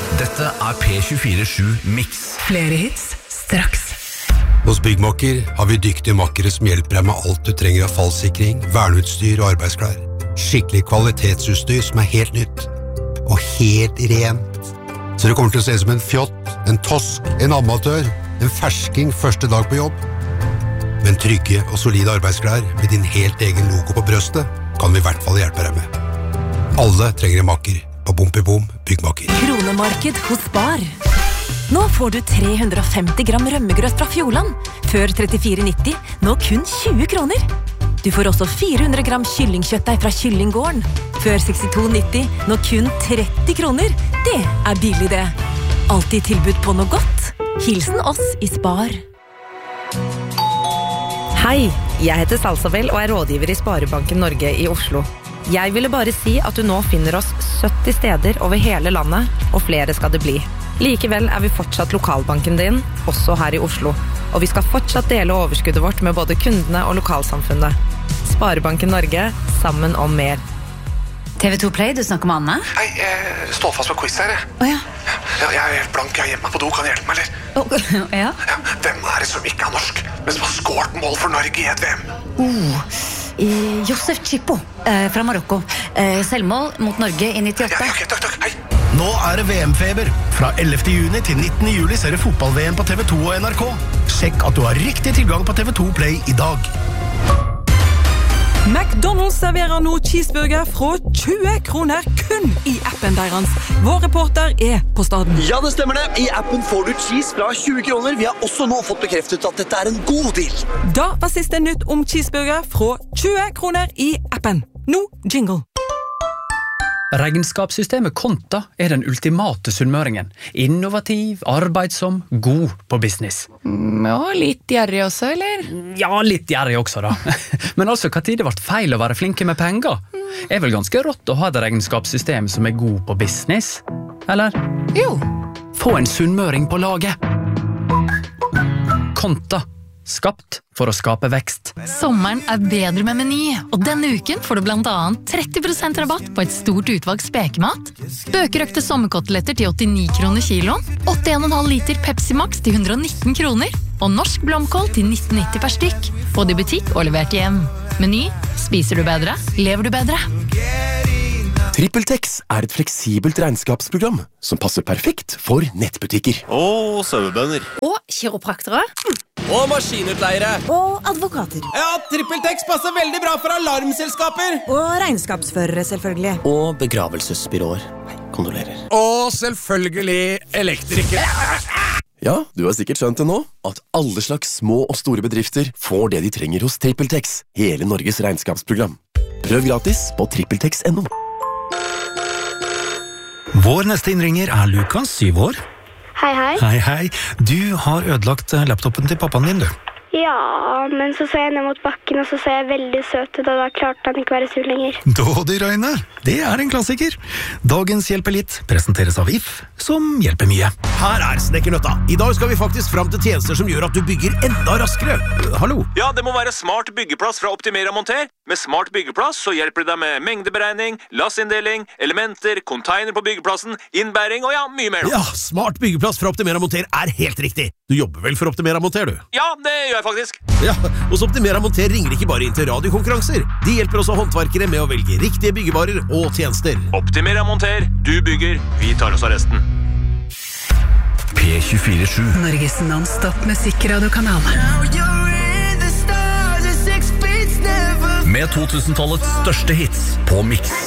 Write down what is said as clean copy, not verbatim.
Dette P24/7 Mix. Flere hits straks. Hos Byggmakker har vi dyktige makkere som hjelper deg med alt du trenger av fallsikring, verneutstyr og arbeidsklær. Skikkelig kvalitetsutstyr som helt nytt. Og helt rent. Så det kommer til å se ut som en fjott, en tosk, en amatør, en fersking første dag på jobb. Men trygge og solide arbeidsklær med din helt egen logo på brøstet kan vi I hvert fall hjelpe deg med. Alle trenger en makker. På Bom Byggmakker. Kronemarked hos Spar. Nå får du 350 gram rømmegrøt fra Fjordland. Før 34,90, nå kun 20 kroner. Du får også 400 gram kyllingkjøttdeig fra Kyllinggården. Før 62,90, nå kun 30 kroner. Det billig det. Alltid tilbud på noe godt. Hilsen oss I Spar. Hei, jeg heter Salsabel og rådgiver I Sparebanken Norge I Oslo. Jeg ville bare si at du nå finner oss 70 steder over hele landet, og flere skal det bli. Likevel vi fortsatt lokalbanken din, også her I Oslo. Og vi skal fortsatt dele overskuddet vårt med både kundene og lokalsamfunnet. Sparebanken Norge, sammen om mer. TV2 Play, du snakker med Anne? Hei, jeg står fast på quiz her. Åja. Jeg helt blank, jeg hjemme på do, kan du hjelpe meg, eller? Ja. Hvem det som ikke norsk, men som har skåret mål for Norge I et VM? Josef Chippo fra Marokko. Selvmål mot Norge I 98. Ja, ok, takk, hei. Nå det VM-feber. Fra 11. juni til 19. juli ser du fotball-VM på TV2 og NRK. Sjekk at du har riktig tilgang på TV2 Play I dag. McDonald's serverer nå cheeseburger fra 20 kroner kun I appen deres. Vår reporter på staden. Ja, det stemmer det. I appen får du cheese fra 20 kroner. Vi har også nå fått bekreftet at dette en god deal. Da var siste nytt om cheeseburger fra 20 kroner I appen. Nå jingle. Regnskapssystemet Konta den ultimate sunnmøringen. Innovativ, arbeidsom, god på business. Ja, litt gjerrig også, eller? Ja, litt gjerrig også da. Men altså, hva tid det ble feil å være flinke med penger? Vel ganske rått å ha et regnskapssystem som god på business? Eller? Jo. Få en sunnmøring på laget. Konta. Skapt for å skape vekst. Sommeren bedre med Meny, og denne uken får du blant annet 30% rabatt på et stort utvalg spekemat, bøkerøkte sommerkoteletter til 89 kroner kiloen, 81,5 liter Pepsi Max til 119 kroner, og norsk blomkål til 19,90 per stykk. Både I butikk og levert hjem. Meny, spiser du bedre, lever du bedre. TrippelTex et fleksibelt regnskapsprogram som passer perfekt for nettbutikker. Og sauebønder. Og kiropraktere. Og maskinutleiere. Og advokater. Ja, TrippelTex passer veldig bra for alarmselskaper. Og regnskapsførere, selvfølgelig. Og begravelsesbyråer. Kondolerer. Og selvfølgelig elektrikere. Ja, du har sikkert skjønt det nå, at alle slags små og store bedrifter får det de trenger hos TrippelTex, hele Norges regnskapsprogram. Prøv gratis på trippeltex.no. Vår neste innringer Lukas, 7 år. Hei, hei. Hei, hei. Du har ødelagt laptopen til pappaen din, du. Ja, men så jeg ned mot bakken, og så jeg veldig søt ut, og da klarte han ikke være sur lenger. Dådig Røyne, det en klassiker. Dagens Hjelper litt presenteres av If, som hjelper mye. Her Snekkernøtta. I dag skal vi faktisk fram til tjenester som gjør at du bygger enda raskere. Hallo? Ja, det må være smart byggeplass fra Optimera Monter. Med smart byggeplass så hjelper det deg med mengdeberegning, lassinndeling, elementer, container på byggeplassen, innbæring og ja, mye mer. Ja, smart byggeplass fra Optimera Monter helt riktig. Du jobber vel for Optimera Monter, du? Ja, det gjør jeg faktisk. Ja, hos Optimera Monter ringer ikke bare inn til radiokonkurranser. De hjelper også håndverkere med å velge riktige byggevarer og tjenester. Optimera Monter, du bygger, vi tar oss av resten. P24/7 Norges non-stop musikkradiokanal. Med 2000-tallets største hits på Mix.